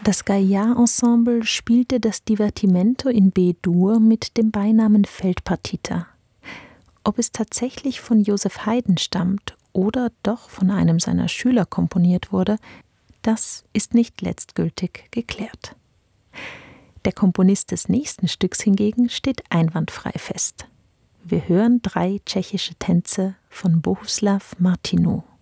Das Gaillard-Ensemble spielte das Divertimento in B-Dur mit dem Beinamen Feldpartita. Ob es tatsächlich von Joseph Haydn stammt oder doch von einem seiner Schüler komponiert wurde, das ist nicht letztgültig geklärt. Der Komponist des nächsten Stücks hingegen steht einwandfrei fest. Wir hören 3 tschechische Tänze von Bohuslav Martinou.